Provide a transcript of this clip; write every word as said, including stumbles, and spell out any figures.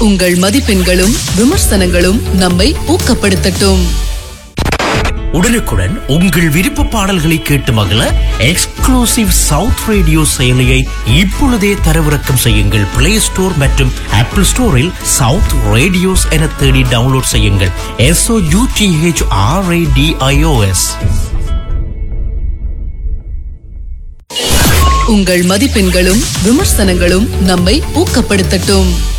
உங்கள் மதிப்பெண்களும் விமர்சனங்களும் நம்மை ஊக்கப்படுத்தட்டும். உடனுக்குடன் உங்கள் விருப்ப பாடல்களை கேட்டு மகிழ எக்ஸ்க்ளூசிவ் சவுத் ரேடியோ செயலியை இப்பொழுதே தரவிறக்கம் செய்யுங்கள். பிளே ஸ்டோர் மற்றும் ஆப்பிள் ஸ்டோரில் சவுத் ரேடியோஸ் என தேடி டவுன்லோட் செய்யுங்கள். S O you D H R A D I O S. உங்கள் மதிப்பெண்களும் விமர்சனங்களும் நம்மை ஊக்கப்படுத்தட்டும்.